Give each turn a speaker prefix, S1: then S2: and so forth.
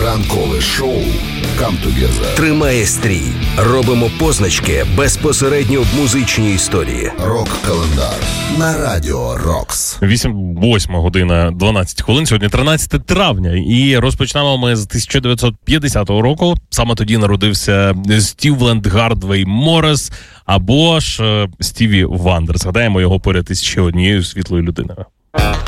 S1: Ранкове шоу «Come Together».
S2: Тримає стрій. Робимо позначки безпосередньо в музичній історії.
S1: Рок-календар на Радіо Рокс.
S3: 8 година 12 хвилин. Сьогодні 13 травня. І розпочнемо ми з 1950 року. Саме тоді народився Стівленд Гардвей Моррис або ж Стіві Вандер. Згадаємо його поряд із ще однією світлою людиною.